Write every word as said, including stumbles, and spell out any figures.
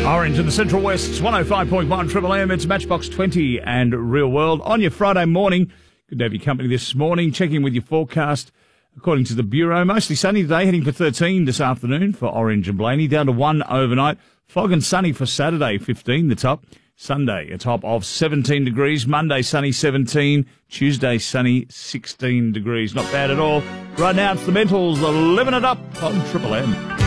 Orange in the Central West's one oh five point one Triple M. It's Matchbox twenty and Real World on your Friday morning. Good to have your company this morning. Checking with your forecast. According to the Bureau, mostly sunny today, heading for thirteen this afternoon for Orange and Blaney, down to one overnight. Fog and sunny for Saturday, fifteen the top. Sunday, a top of seventeen degrees. Monday, sunny, seventeen. Tuesday, sunny, sixteen degrees. Not bad at all. Right now, it's the Mentals, living it up on Triple M.